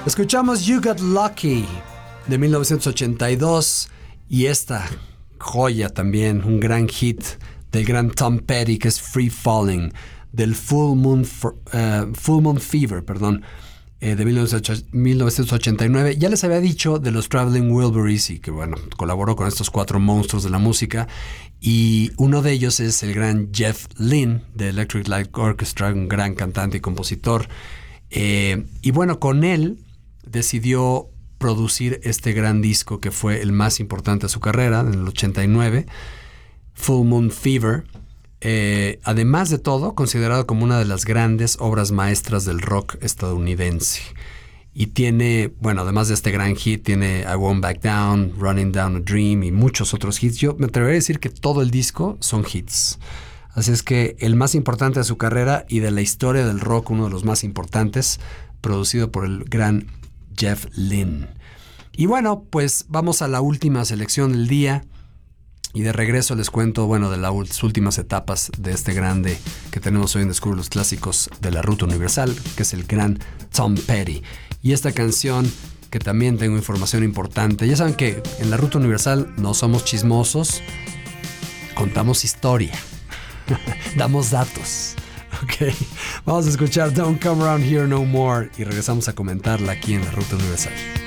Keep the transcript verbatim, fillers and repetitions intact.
Escuchamos You Got Lucky de mil novecientos ochenta y dos y esta joya también, un gran hit del gran Tom Petty, que es Free Falling, del Full Moon, for, uh, Full Moon Fever, perdón, eh, de mil novecientos ochenta y nueve. Ya les había dicho de los Traveling Wilburys y que, bueno, colaboró con estos cuatro monstruos de la música, y uno de ellos es el gran Jeff Lynne de Electric Light Orchestra, un gran cantante y compositor. Eh, y bueno, con él decidió producir este gran disco que fue el más importante de su carrera, en el ochenta y nueve, Full Moon Fever. Eh, además de todo, considerado como una de las grandes obras maestras del rock estadounidense. Y tiene, bueno, además de este gran hit, tiene I Won't Back Down, Running Down a Dream y muchos otros hits. Yo me atrevería a decir que todo el disco son hits. Así es que el más importante de su carrera y de la historia del rock, uno de los más importantes, producido por el gran Jeff Lynne. Y bueno, pues vamos a la última selección del día. Y de regreso les cuento, bueno, de las últimas etapas de este grande que tenemos hoy en Descubre los Clásicos de la Ruta Universal, que es el gran Tom Petty. Y esta canción, que también tengo información importante. Ya saben que en la Ruta Universal no somos chismosos, contamos historia, damos datos. Ok, vamos a escuchar Don't Come Around Here No More y regresamos a comentarla aquí en la Ruta Universal.